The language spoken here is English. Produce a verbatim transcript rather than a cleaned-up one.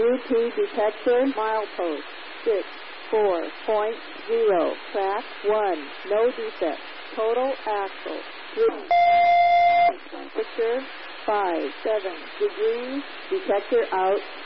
Due to detector milepost six four point zero. Track one. No defect. Total axle three. Temperature five seven degrees. Detector out.